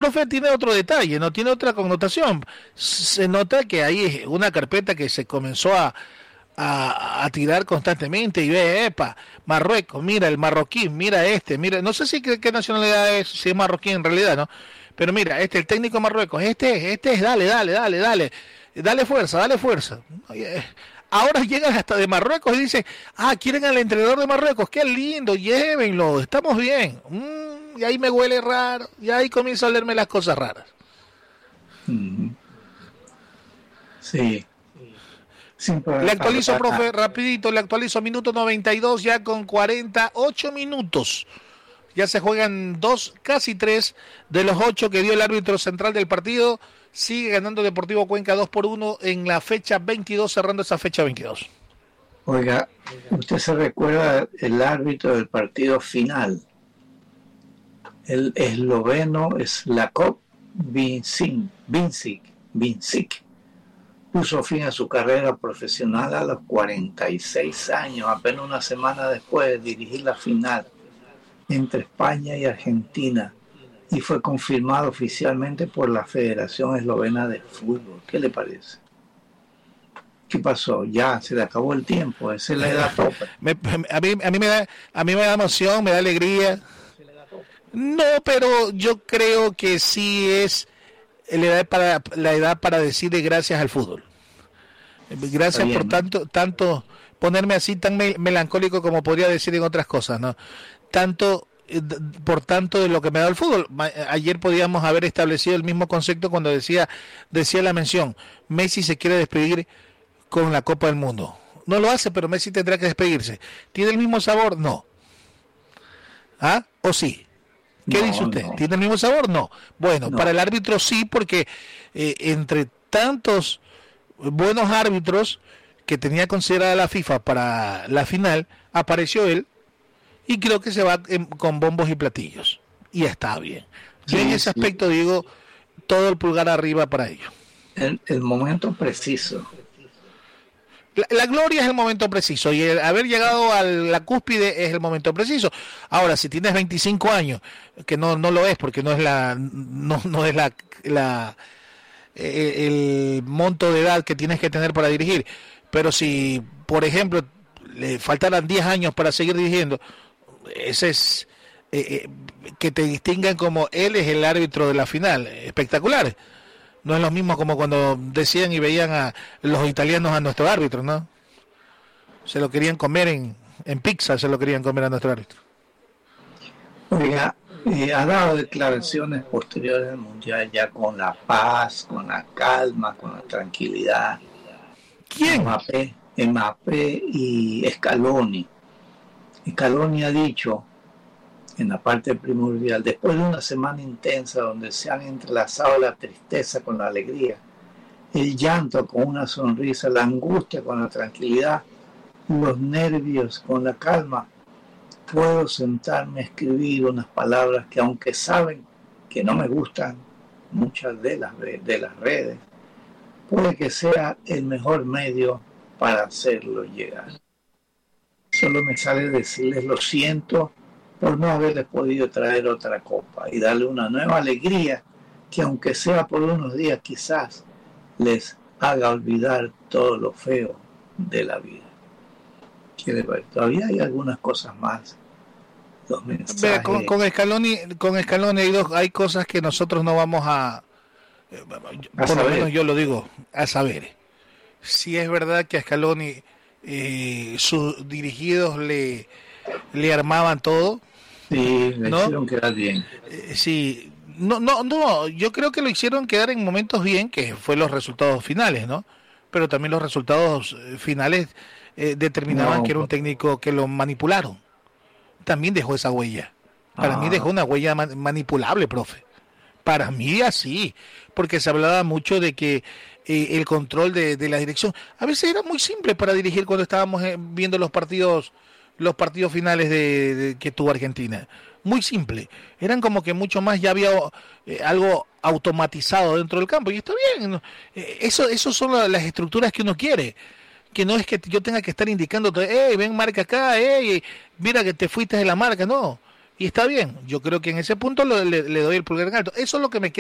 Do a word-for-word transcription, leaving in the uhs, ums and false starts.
profe tiene otro detalle, no tiene otra connotación. Se nota que hay una carpeta que se comenzó a, a, a tirar constantemente y ve, epa, Marruecos, mira el marroquí, mira este, mira, no sé si qué, qué nacionalidad es, si es marroquí en realidad, ¿no? Pero mira, este, el técnico de Marruecos, este es, este es, dale, dale, dale, dale, dale fuerza, dale fuerza. Ahora llegan hasta de Marruecos y dicen, ah, quieren al entrenador de Marruecos, qué lindo, llévenlo, estamos bien. Mm, y ahí me huele raro, y ahí comienzo a leerme las cosas raras. Mm. Sí. Sí, le actualizo, profe, rapidito, le actualizo, minuto noventa y dos, ya con cuarenta y ocho minutos. Ya se juegan dos, casi tres de los ocho que dio el árbitro central del partido. Sigue ganando Deportivo Cuenca dos por uno en la fecha veintidós, cerrando esa fecha veintidós. Oiga, ¿usted se recuerda el árbitro del partido final? El esloveno Slavko Vincic, Vincic, Vincic puso fin a su carrera profesional a los cuarenta y seis años, apenas una semana después de dirigir la final entre España y Argentina, y fue confirmado oficialmente por la Federación Eslovena de Fútbol. ¿Qué le parece? ¿Qué pasó? Ya se le acabó el tiempo, esa es la edad tope. Me, a, mí, a, mí me da, a mí me da emoción, me da alegría. No, pero yo creo que sí es la edad para, la edad para decirle gracias al fútbol. Gracias bien, por ¿no? tanto, tanto ponerme así tan me, melancólico como podría decir en otras cosas, ¿no? Tanto, eh, por tanto de lo que me da el fútbol. Ayer podíamos haber establecido el mismo concepto cuando decía, decía la mención, Messi se quiere despedir con la Copa del Mundo. No lo hace, pero Messi tendrá que despedirse. ¿Tiene el mismo sabor? No. ¿Ah? ¿O sí? ¿Qué no, dice usted? No. ¿Tiene el mismo sabor? No. Bueno, no. Para el árbitro sí, porque eh, entre tantos buenos árbitros que tenía considerada la FIFA para la final, apareció él y creo que se va en, con bombos y platillos. Y está bien. Sí, Yo en ese sí. aspecto digo, todo el pulgar arriba para ellos. El, el momento preciso. La, la gloria es el momento preciso y el haber llegado a la cúspide es el momento preciso. Ahora, si tienes veinticinco años, que no no lo es porque no es la no no es la la el monto de edad que tienes que tener para dirigir, pero si, por ejemplo, le faltaran diez años para seguir dirigiendo, ese es eh, eh, que te distingan como él es el árbitro de la final, espectacular. No es lo mismo como cuando decían y veían a los italianos a nuestro árbitro, ¿no? Se lo querían comer en, en pizza, se lo querían comer a nuestro árbitro. Oiga, eh, ha dado declaraciones posteriores al Mundial ya con la paz, con la calma, con la tranquilidad. ¿Quién? Mbappé, Mbappé y Scaloni. Scaloni ha dicho en la parte primordial, después de una semana intensa donde se han entrelazado la tristeza con la alegría, el llanto con una sonrisa, la angustia con la tranquilidad, los nervios con la calma, puedo sentarme a escribir unas palabras que, aunque saben que no me gustan muchas de las, de las redes, puede que sea el mejor medio para hacerlo llegar. Solo me sale decirles lo siento por no haberles podido traer otra copa y darle una nueva alegría que, aunque sea por unos días, quizás les haga olvidar todo lo feo de la vida. ¿Quiere ver? Todavía hay algunas cosas más. Los mensajes. Ve, con, con Scaloni, con Scaloni hay, dos, hay cosas que nosotros no vamos a, eh, a por lo menos yo lo digo, a saber. Si es verdad que a Scaloni eh, sus dirigidos le, le armaban todo. Sí, le ¿no? hicieron quedar bien. Eh, sí, no, no, no, yo creo que lo hicieron quedar en momentos bien, que fue los resultados finales, ¿no? Pero también los resultados finales eh, determinaban no, que era un técnico que lo manipularon. También dejó esa huella. Para ah. mí dejó una huella man- manipulable, profe. Para mí así, porque se hablaba mucho de que eh, el control de, de la dirección, a veces era muy simple para dirigir cuando estábamos eh, viendo los partidos los partidos finales de, de que tuvo Argentina. Muy simple. Eran como que mucho más, ya había eh, algo automatizado dentro del campo. Y está bien. ¿no? Eh, eso eso son las estructuras que uno quiere. Que no es que yo tenga que estar indicando, hey, ven, marca acá, hey, mira que te fuiste de la marca. No. Y está bien. Yo creo que en ese punto lo, le, le doy el pulgar en alto. Eso es lo que me queda.